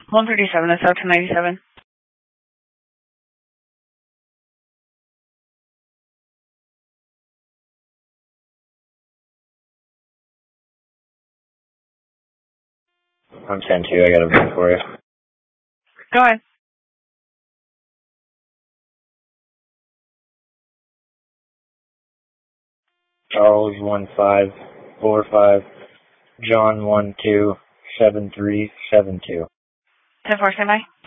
137, that's out to 97. I'm 10-2, I got a book for you. Go ahead. Charles 1545, John 127372. 10-4, stand by.